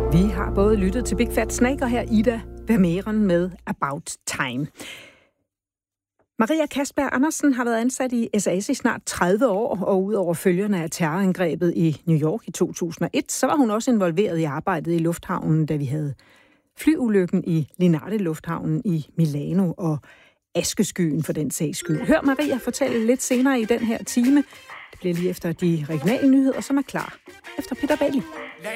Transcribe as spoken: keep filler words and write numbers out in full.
Vi har både lyttet til Big Fat Snake og her Ida Vermeeren med About Time. Maria Kasper Andersen har været ansat i S A S i snart tredive år, og udover følgerne af terrorangrebet i New York i to tusind og et, så var hun også involveret i arbejdet i lufthavnen, da vi havde flyulykken i Linate Lufthavnen i Milano og askeskyen for den sags skyld. Hør Maria fortælle lidt senere i den her time. Det bliver lige efter de regionale nyheder, som er klar efter Peter Bailey.